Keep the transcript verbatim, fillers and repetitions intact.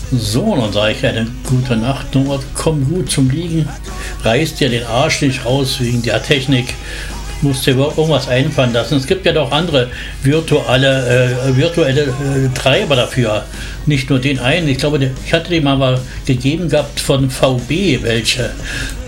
So, dann sage ich eine gute Nacht, Norbert, komm gut zum Liegen, reiß dir den Arsch nicht raus wegen der Technik, musst dir irgendwas einfallen lassen. Es gibt ja doch andere virtuelle, äh, virtuelle äh, Treiber dafür, nicht nur den einen. Ich glaube, ich hatte die mal gegeben gehabt von V B welche.